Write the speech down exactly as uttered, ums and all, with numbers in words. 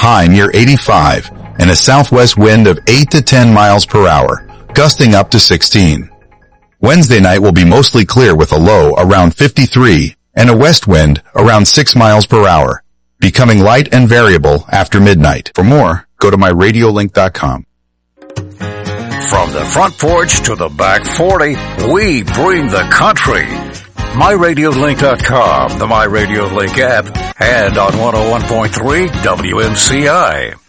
high near eighty-five, and a southwest wind of eight to ten miles per hour, gusting up to sixteen. Wednesday night will be mostly clear with a low around fifty-three and a west wind around six miles per hour, becoming light and variable after midnight. For more, go to my radio link dot com. From the front porch to the back forty, we bring the country. my radio link dot com, the MyRadioLink app, and on one oh one point three W M C I.